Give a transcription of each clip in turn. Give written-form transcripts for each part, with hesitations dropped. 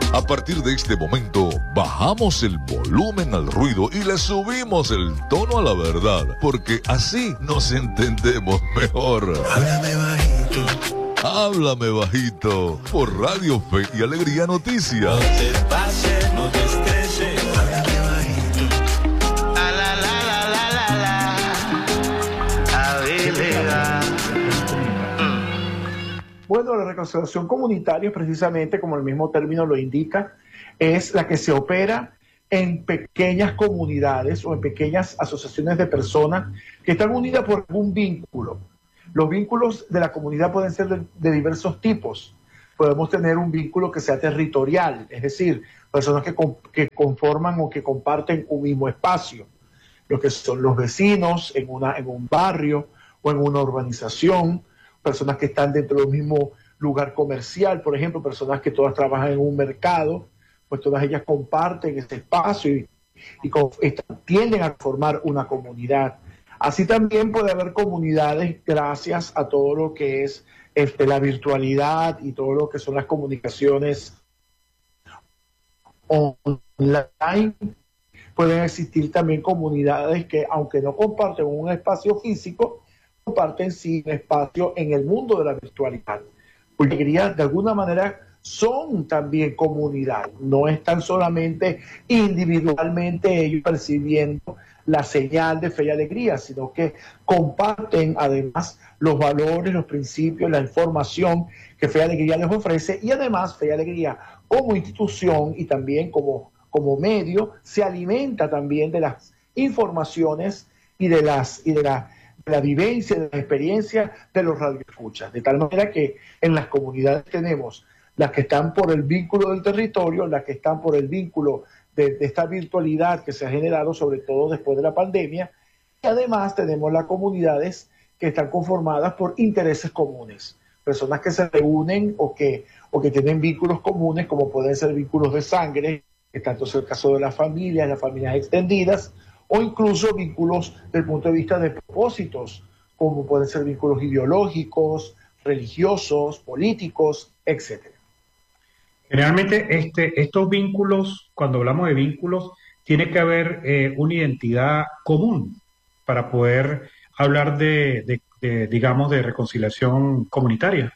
A partir de este momento, bajamos el volumen al ruido y le subimos el tono a la verdad, porque así nos entendemos mejor. Háblame bajito. Háblame bajito, por Radio Fe y Alegría Noticias. No te pases, no te estreses. Háblame bajito. A la la la la la la. A ver, Bueno, la reconciliación comunitaria, precisamente como el mismo término lo indica, es la que se opera en pequeñas comunidades o en pequeñas asociaciones de personas que están unidas por algún vínculo. Los vínculos de la comunidad pueden ser de diversos tipos. Podemos tener un vínculo que sea territorial, es decir, personas que conforman o que comparten un mismo espacio, lo que son los vecinos en un barrio o en una urbanización, personas que están dentro del mismo lugar comercial, por ejemplo, personas que todas trabajan en un mercado, pues todas ellas comparten ese espacio y tienden a formar una comunidad. Así también puede haber comunidades gracias a todo lo que es la virtualidad y todo lo que son las comunicaciones online. Pueden existir también comunidades que, aunque no comparten un espacio físico, comparten sí un espacio en el mundo de la virtualidad. Porque de alguna manera son también comunidad, no están solamente individualmente ellos percibiendo la señal de fe y alegría, sino que comparten además los valores, los principios, la información que Fe y Alegría les ofrece, y además Fe y Alegría como institución y también como medio se alimenta también de las informaciones y de la vivencia, de la experiencia de los radioescuchas, de tal manera que en las comunidades tenemos las que están por el vínculo del territorio, las que están por el vínculo de esta virtualidad que se ha generado, sobre todo después de la pandemia, y además tenemos las comunidades que están conformadas por intereses comunes, personas que se reúnen o que tienen vínculos comunes, como pueden ser vínculos de sangre, que tanto es el caso de las familias extendidas, o incluso vínculos desde el punto de vista de propósitos, como pueden ser vínculos ideológicos, religiosos, políticos, etcétera. Generalmente estos vínculos, cuando hablamos de vínculos, tiene que haber una identidad común para poder hablar digamos, de reconciliación comunitaria.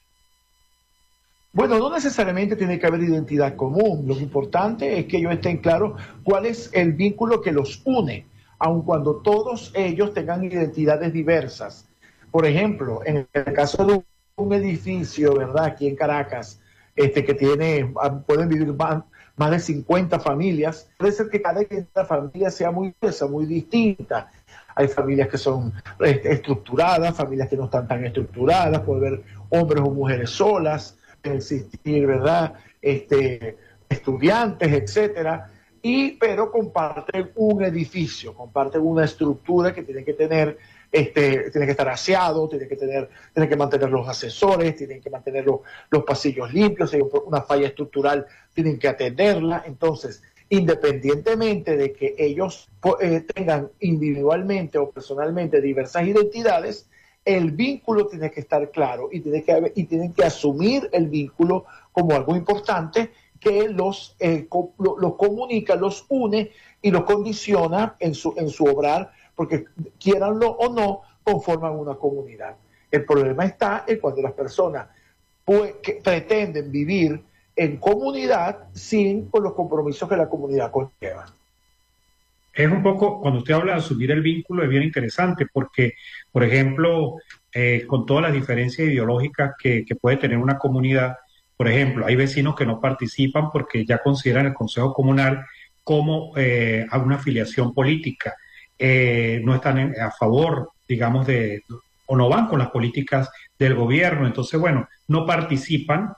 Bueno, no necesariamente tiene que haber identidad común. Lo importante es que ellos estén claros cuál es el vínculo que los une, aun cuando todos ellos tengan identidades diversas. Por ejemplo, en el caso de un edificio, ¿verdad?, aquí en Caracas, que pueden vivir más de 50 familias, puede ser que cada familia sea muy diversa, muy distinta. Hay familias que son estructuradas, familias que no están tan estructuradas, puede haber hombres o mujeres solas, pueden existir, ¿verdad?, estudiantes, etcétera, pero comparten un edificio, comparten una estructura que tienen que tener, tiene que estar aseado, tiene que mantener los ascensores, tienen que mantener los pasillos limpios, si hay una falla estructural, tienen que atenderla. Entonces, independientemente de que ellos tengan individualmente o personalmente diversas identidades, el vínculo tiene que estar claro y tienen que asumir el vínculo como algo importante que los comunica, los une y los condiciona en su obrar, porque quieranlo o no, conforman una comunidad. El problema está en cuando las personas que pretenden vivir en comunidad sin los compromisos que la comunidad conlleva. Es un poco, cuando usted habla de asumir el vínculo, es bien interesante porque, por ejemplo, con todas las diferencias ideológicas que puede tener una comunidad, por ejemplo, hay vecinos que no participan porque ya consideran el Consejo Comunal como una afiliación política. No están a favor, digamos, o no van con las políticas del gobierno. Entonces, bueno, no participan,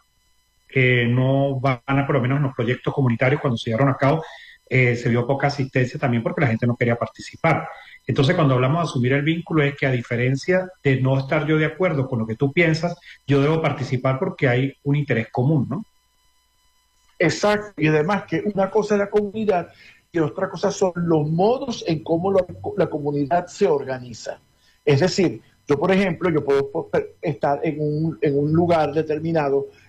no van a, por lo menos en los proyectos comunitarios cuando se llevaron a cabo, se vio poca asistencia también porque la gente no quería participar. Entonces, cuando hablamos de asumir el vínculo, es que a diferencia de no estar yo de acuerdo con lo que tú piensas, yo debo participar porque hay un interés común, ¿no? Exacto, y además que una cosa es la comunidad y otra cosa son los modos en cómo la comunidad se organiza. Es decir, yo, por ejemplo, yo puedo estar en un lugar determinado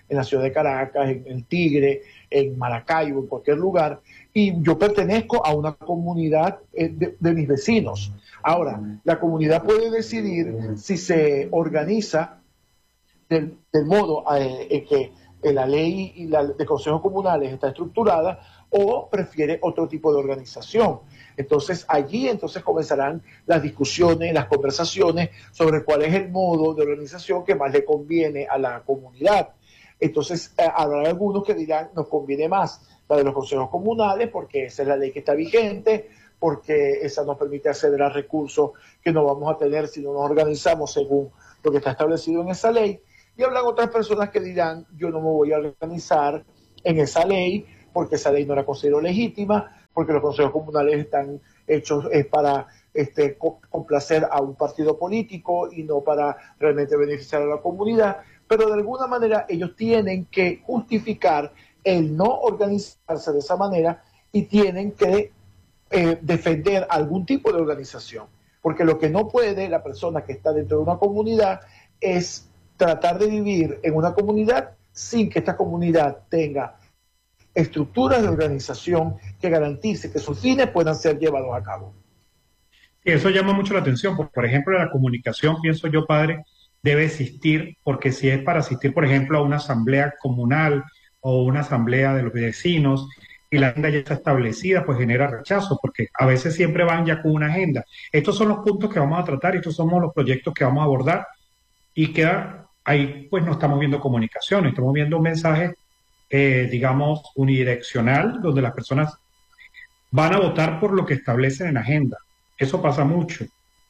en la ciudad de Caracas, en el Tigre, en Maracaibo, en cualquier lugar, y yo pertenezco a una comunidad de mis vecinos. Ahora, la comunidad puede decidir si se organiza del modo en que la ley y de consejos comunales está estructurada, o prefiere otro tipo de organización. Entonces allí comenzarán las discusiones, las conversaciones sobre cuál es el modo de organización que más le conviene a la comunidad. Entonces habrá algunos que dirán, nos conviene más la de los consejos comunales porque esa es la ley que está vigente, porque esa nos permite acceder a recursos que no vamos a tener si no nos organizamos según lo que está establecido en esa ley. Y habrán otras personas que dirán, yo no me voy a organizar en esa ley porque esa ley no la considero legítima, porque los consejos comunales están hechos para complacer a un partido político y no para realmente beneficiar a la comunidad. Pero de alguna manera ellos tienen que justificar el no organizarse de esa manera y tienen que defender algún tipo de organización. Porque lo que no puede la persona que está dentro de una comunidad es tratar de vivir en una comunidad sin que esta comunidad tenga estructuras de organización que garantice que sus fines puedan ser llevados a cabo. Y eso llama mucho la atención. Por ejemplo, la comunicación, pienso yo, padre, debe existir, porque si es para asistir, por ejemplo, a una asamblea comunal o una asamblea de los vecinos y la agenda ya está establecida, pues genera rechazo, porque a veces siempre van ya con una agenda. Estos son los puntos que vamos a tratar y estos son los proyectos que vamos a abordar, y queda ahí, pues no estamos viendo comunicación, estamos viendo un mensaje digamos, unidireccional, donde las personas van a votar por lo que establecen en la agenda. Eso pasa mucho.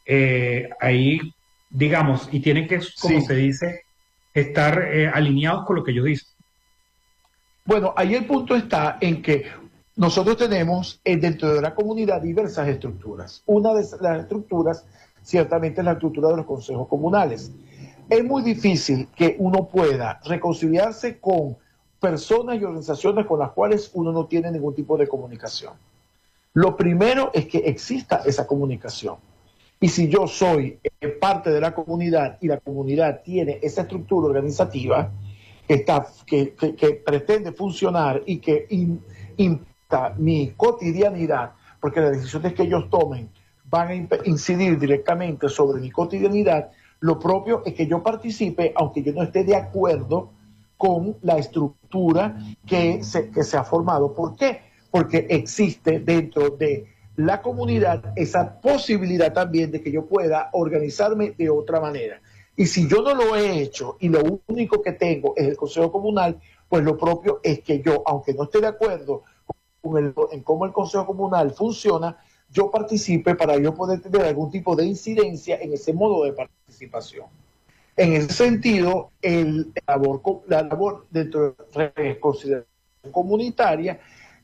Ahí, digamos, y tienen que, como se dice, estar alineados con lo que ellos dicen. Bueno, ahí el punto está en que nosotros tenemos dentro de la comunidad diversas estructuras. Una de las estructuras, ciertamente, es la estructura de los consejos comunales. Es muy difícil que uno pueda reconciliarse con personas y organizaciones con las cuales uno no tiene ningún tipo de comunicación. Lo primero es que exista esa comunicación. Y si yo soy parte de la comunidad y la comunidad tiene esa estructura organizativa que pretende funcionar y que impacta mi cotidianidad, porque las decisiones que ellos tomen van a incidir directamente sobre mi cotidianidad, lo propio es que yo participe, aunque yo no esté de acuerdo con la estructura que se ha formado. ¿Por qué? Porque existe dentro de la comunidad esa posibilidad también de que yo pueda organizarme de otra manera. Y si yo no lo he hecho y lo único que tengo es el Consejo Comunal, pues lo propio es que yo, aunque no esté de acuerdo en cómo el Consejo Comunal funciona, yo participe para yo poder tener algún tipo de incidencia en ese modo de participación. En ese sentido, la labor dentro de la consideración comunitaria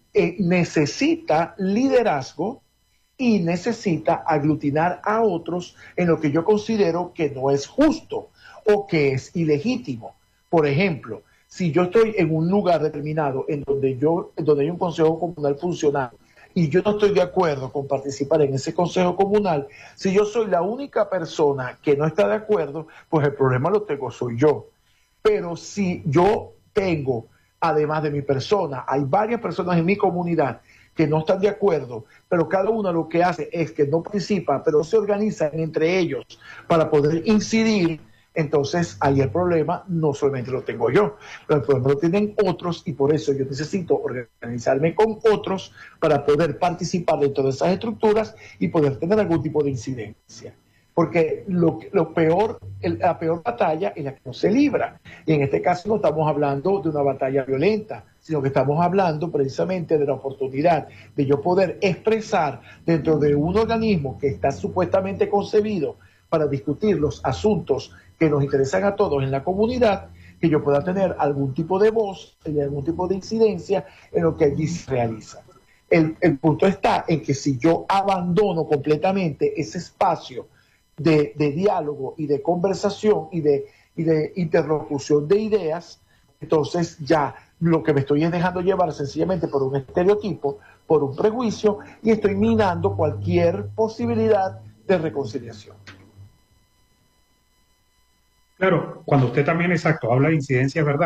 necesita liderazgo y necesita aglutinar a otros en lo que yo considero que no es justo o que es ilegítimo. Por ejemplo, si yo estoy en un lugar determinado en donde hay un consejo comunal funcional y yo no estoy de acuerdo con participar en ese consejo comunal, si yo soy la única persona que no está de acuerdo, pues el problema lo tengo soy yo. Pero si yo tengo, además de mi persona, hay varias personas en mi comunidad que no están de acuerdo, pero cada uno lo que hace es que no participa, pero se organizan entre ellos para poder incidir, entonces ahí el problema no solamente lo tengo yo, pero el problema lo tienen otros, y por eso yo necesito organizarme con otros para poder participar dentro de esas estructuras y poder tener algún tipo de incidencia. Porque la peor batalla es la que no se libra. Y en este caso no estamos hablando de una batalla violenta, sino que estamos hablando precisamente de la oportunidad de yo poder expresar dentro de un organismo que está supuestamente concebido para discutir los asuntos que nos interesan a todos en la comunidad, que yo pueda tener algún tipo de voz y algún tipo de incidencia en lo que allí se realiza. El punto está en que si yo abandono completamente ese espacio de diálogo y de conversación y de interlocución de ideas, entonces ya lo que me estoy es dejando llevar sencillamente por un estereotipo, por un prejuicio, y estoy minando cualquier posibilidad de reconciliación. Claro, cuando usted también, exacto, habla de incidencia, es verdad.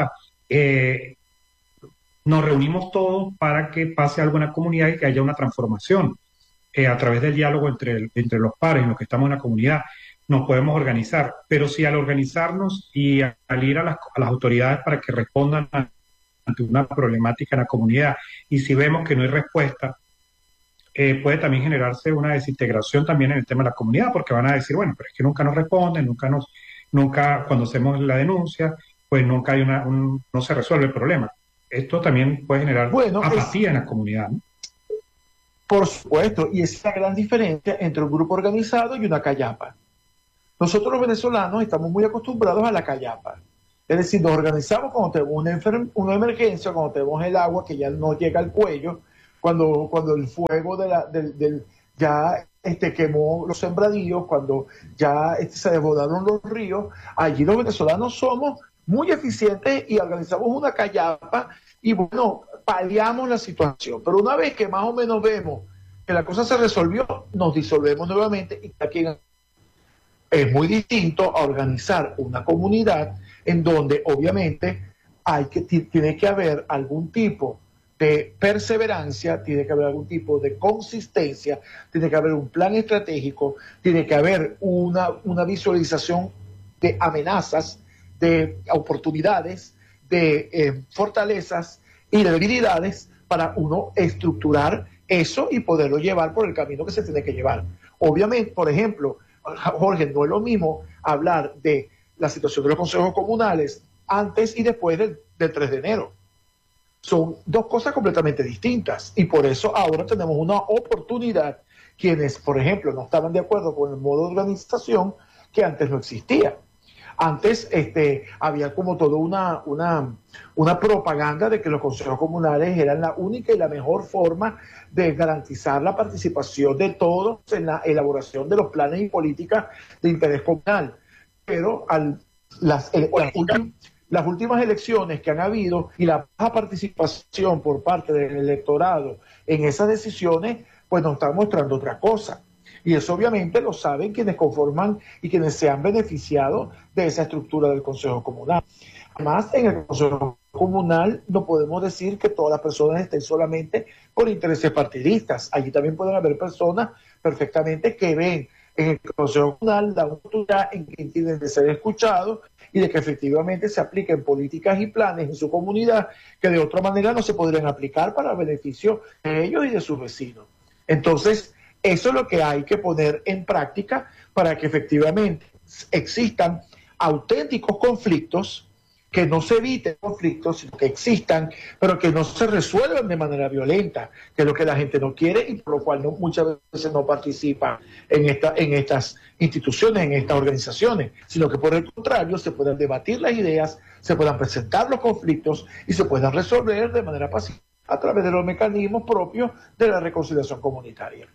eh, nos reunimos todos para que pase algo en la comunidad y que haya una transformación a través del diálogo entre los pares, en los que estamos en la comunidad, nos podemos organizar. Pero si al organizarnos y al ir a las autoridades para que respondan ante una problemática en la comunidad, y si vemos que no hay respuesta, puede también generarse una desintegración también en el tema de la comunidad, porque van a decir, bueno, pero es que nunca nos responden, nunca cuando hacemos la denuncia, pues nunca hay no se resuelve el problema. Esto también puede generar apatía en la comunidad, ¿no? Por supuesto, y esa es la gran diferencia entre un grupo organizado y una callapa. Nosotros los venezolanos estamos muy acostumbrados a la callapa. Es decir, nos organizamos cuando tenemos una emergencia, cuando tenemos el agua que ya no llega al cuello, cuando el fuego ya quemó los sembradíos, cuando ya se desbordaron los ríos. Allí los venezolanos somos muy eficientes y organizamos una callapa y bueno, paliamos la situación. Pero una vez que más o menos vemos que la cosa se resolvió, nos disolvemos nuevamente y aquí es muy distinto a organizar una comunidad en donde obviamente tiene que haber algún tipo de perseverancia, tiene que haber algún tipo de consistencia, tiene que haber un plan estratégico, tiene que haber una visualización de amenazas, de oportunidades, de fortalezas y de debilidades para uno estructurar eso y poderlo llevar por el camino que se tiene que llevar. Obviamente, por ejemplo, Jorge, no es lo mismo hablar de la situación de los consejos comunales antes y después del 3 de enero. Son dos cosas completamente distintas y por eso ahora tenemos una oportunidad. Quienes, por ejemplo, no estaban de acuerdo con el modo de organización que antes no existía. Antes había como toda una propaganda de que los consejos comunales eran la única y la mejor forma de garantizar la participación de todos en la elaboración de los planes y políticas de interés comunal. Pero las últimas elecciones que han habido y la baja participación por parte del electorado en esas decisiones, pues nos están mostrando otra cosa. Y eso obviamente lo saben quienes conforman y quienes se han beneficiado de esa estructura del Consejo Comunal. Además, en el Consejo Comunal no podemos decir que todas las personas estén solamente por intereses partidistas. Allí también pueden haber personas perfectamente que ven en el Consejo Comunal la oportunidad en que tienen de ser escuchados y de que efectivamente se apliquen políticas y planes en su comunidad que de otra manera no se podrían aplicar para el beneficio de ellos y de sus vecinos. Entonces, eso es lo que hay que poner en práctica para que efectivamente existan auténticos conflictos, que no se eviten conflictos, sino que existan, pero que no se resuelvan de manera violenta, que es lo que la gente no quiere y por lo cual muchas veces no participa en estas instituciones, en estas organizaciones, sino que por el contrario se puedan debatir las ideas, se puedan presentar los conflictos y se puedan resolver de manera pacífica a través de los mecanismos propios de la reconciliación comunitaria.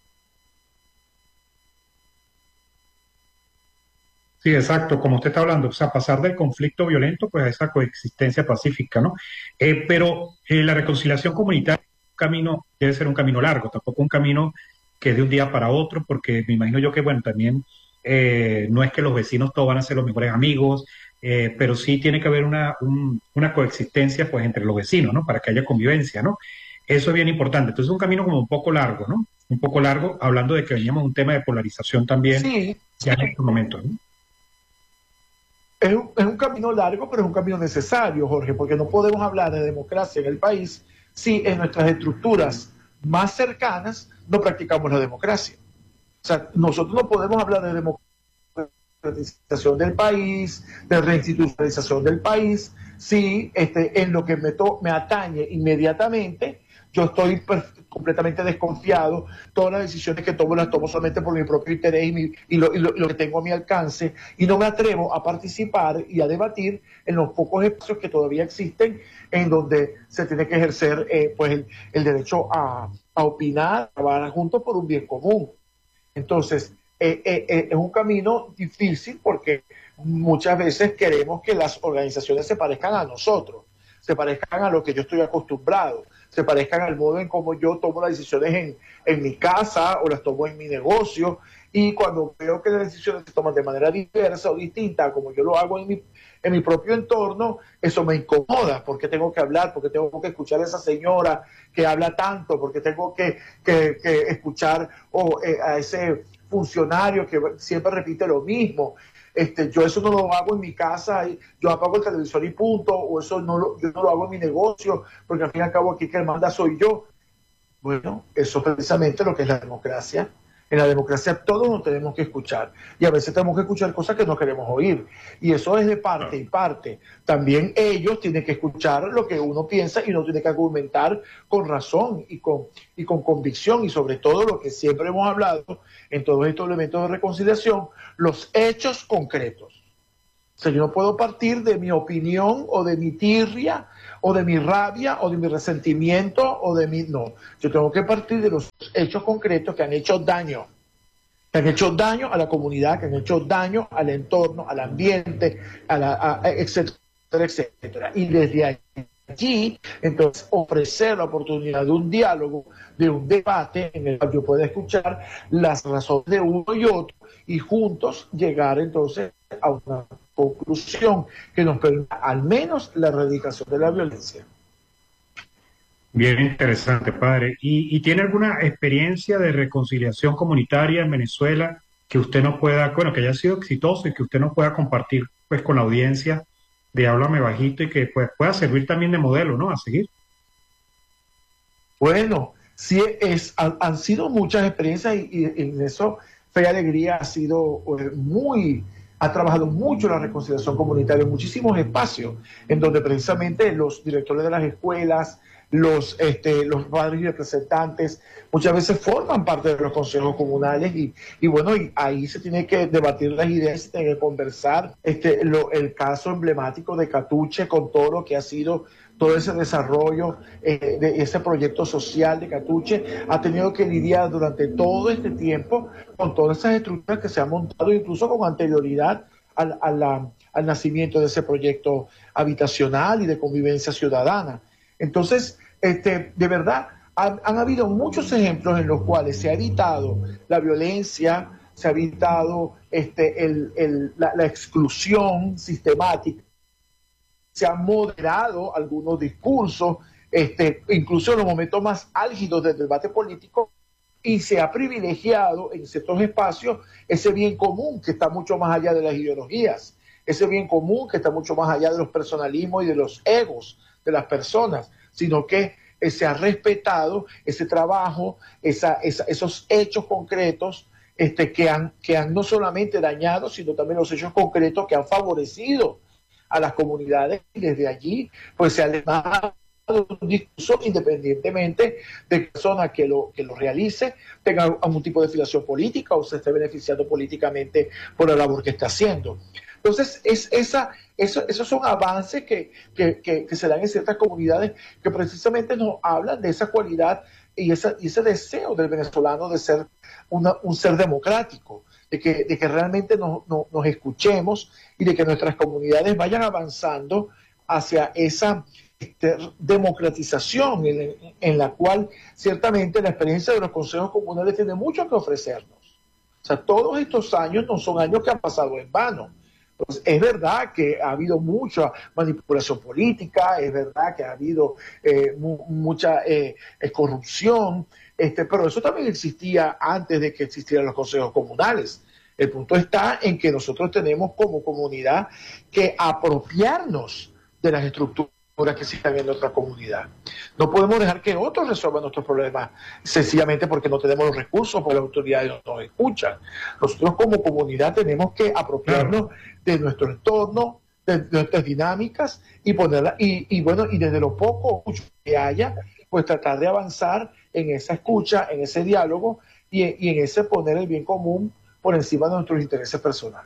Sí, exacto, como usted está hablando, o sea, pasar del conflicto violento pues a esa coexistencia pacífica, ¿no? Pero la reconciliación comunitaria debe ser un camino largo, tampoco un camino que es de un día para otro, porque me imagino yo que, bueno, también no es que los vecinos todos van a ser los mejores amigos, pero sí tiene que haber una coexistencia pues entre los vecinos, ¿no? Para que haya convivencia, ¿no? Eso es bien importante. Entonces es un camino como un poco largo, ¿no? Un poco largo, hablando de que veníamos de un tema de polarización también, sí, ya en estos momentos, ¿no? Es un camino largo, pero es un camino necesario, Jorge, porque no podemos hablar de democracia en el país si en nuestras estructuras más cercanas no practicamos la democracia. O sea, nosotros no podemos hablar de democratización del país, de reinstitucionalización del país, si en lo que me atañe inmediatamente yo estoy completamente desconfiado, todas las decisiones que tomo las tomo solamente por mi propio interés y lo que tengo a mi alcance, y no me atrevo a participar y a debatir en los pocos espacios que todavía existen en donde se tiene que ejercer pues el derecho a opinar, a trabajar juntos por un bien común. Entonces, es un camino difícil porque muchas veces queremos que las organizaciones se parezcan a nosotros. se parezcan a lo que yo estoy acostumbrado, se parezcan al modo en cómo yo tomo las decisiones en mi casa o las tomo en mi negocio. Y cuando veo que las decisiones se toman de manera diversa o distinta a como yo lo hago en mi propio entorno, eso me incomoda, porque tengo que hablar, porque tengo que escuchar a esa señora que habla tanto, porque tengo que escuchar a ese funcionario que siempre repite lo mismo. Yo eso no lo hago en mi casa, yo apago el televisor y punto, o eso yo no lo hago en mi negocio, porque al fin y al cabo aquí que el manda soy yo. Bueno, eso es precisamente lo que es la democracia. En la democracia todos nos tenemos que escuchar, y a veces tenemos que escuchar cosas que no queremos oír, y eso es de parte y parte. También ellos tienen que escuchar lo que uno piensa y uno tiene que argumentar con razón y con convicción, y sobre todo lo que siempre hemos hablado en todos estos elementos de reconciliación, los hechos concretos. O sea, yo no puedo partir de mi opinión o de mi tirria o de mi rabia o de mi resentimiento o de mi... No, yo tengo que partir de los hechos concretos que han hecho daño a la comunidad, que han hecho daño al entorno, al ambiente, etcétera, etcétera. Y desde allí, entonces, ofrecer la oportunidad de un diálogo, de un debate en el cual yo pueda escuchar las razones de uno y otro y juntos llegar entonces a una conclusión que nos permita al menos la erradicación de la violencia. Bien interesante, padre. ¿Y tiene alguna experiencia de reconciliación comunitaria en Venezuela que usted nos pueda, bueno, que haya sido exitoso y que usted nos pueda compartir pues con la audiencia de Háblame Bajito y que pues pueda servir también de modelo, ¿no? A seguir. Bueno, sí, han sido muchas experiencias y en eso Fe y Alegría ha trabajado mucho la reconciliación comunitaria en muchísimos espacios, en donde precisamente los directores de las escuelas, los padres y representantes, muchas veces forman parte de los consejos comunales y bueno, y ahí se tiene que debatir las ideas, se tiene que conversar. El caso emblemático de Catuche, con todo lo que ha sido todo ese desarrollo de ese proyecto social de Catuche, ha tenido que lidiar durante todo este tiempo con todas esas estructuras que se han montado incluso con anterioridad al nacimiento de ese proyecto habitacional y de convivencia ciudadana. Entonces, de verdad, han habido muchos ejemplos en los cuales se ha evitado la violencia, se ha evitado la exclusión sistemática, se han moderado algunos discursos, incluso en los momentos más álgidos del debate político, y se ha privilegiado en ciertos espacios ese bien común que está mucho más allá de las ideologías, ese bien común que está mucho más allá de los personalismos y de los egos de las personas, sino que se ha respetado ese trabajo, esos hechos concretos que han no solamente dañado, sino también los hechos concretos que han favorecido a las comunidades, y desde allí pues se ha levantado un discurso independientemente de que la persona que lo realice tenga algún tipo de filiación política o se esté beneficiando políticamente por la labor que está haciendo. Entonces, esos son avances que se dan en ciertas comunidades que precisamente nos hablan de esa cualidad y ese deseo del venezolano de ser un ser democrático, de que realmente nos escuchemos y de que nuestras comunidades vayan avanzando hacia esa democratización en la cual ciertamente la experiencia de los consejos comunales tiene mucho que ofrecernos. O sea, todos estos años no son años que han pasado en vano. Pues es verdad que ha habido mucha manipulación política, es verdad que ha habido mucha corrupción, pero eso también existía antes de que existieran los consejos comunales. El punto está en que nosotros tenemos como comunidad que apropiarnos de las estructuras que existen en nuestra comunidad. No podemos dejar que otros resuelvan nuestros problemas sencillamente porque no tenemos los recursos, porque las autoridades no nos escuchan. Nosotros como comunidad tenemos que apropiarnos de nuestro entorno, de nuestras dinámicas y ponerla, y bueno, y desde lo poco que haya, pues tratar de avanzar en esa escucha, en ese diálogo y en ese poner el bien común por encima de nuestros intereses personales.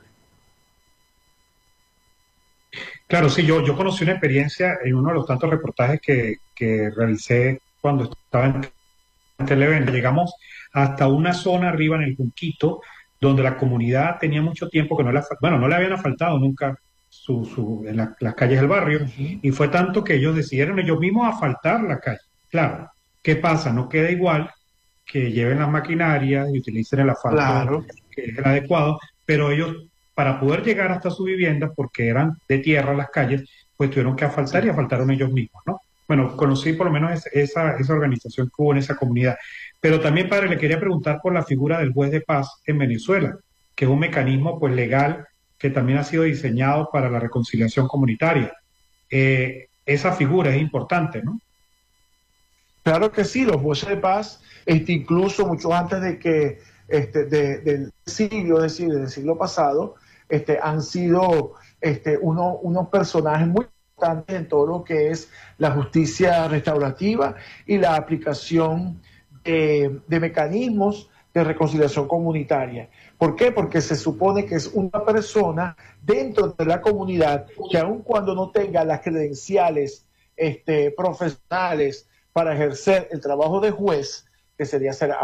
Claro, sí, yo conocí una experiencia en uno de los tantos reportajes que realicé cuando estaba en Televen. Llegamos hasta una zona arriba en el Junquito, donde la comunidad tenía mucho tiempo que no le habían asfaltado nunca las calles del barrio, Ujú. y fue tanto que ellos decidieron ellos mismos asfaltar la calle. Claro, ¿qué pasa? No queda igual que lleven las maquinarias y utilicen el asfalto Claro, que es el adecuado, pero ellos, para poder llegar hasta su vivienda, porque eran de tierra las calles, pues tuvieron que asfaltar y sí. asfaltaron ellos mismos, ¿no? Bueno, conocí por lo menos esa organización que hubo en esa comunidad. Pero también, padre, le quería preguntar por la figura del juez de paz en Venezuela, que es un mecanismo pues legal que también ha sido diseñado para la reconciliación comunitaria. Esa figura es importante, ¿no? Claro que sí, los jueces de paz, incluso mucho antes de que del siglo, es decir, del siglo pasado, han sido unos personajes muy importantes en todo lo que es la justicia restaurativa y la aplicación de mecanismos de reconciliación comunitaria. ¿Por qué? Porque se supone que es una persona dentro de la comunidad que aun cuando no tenga las credenciales profesionales para ejercer el trabajo de juez, que sería ser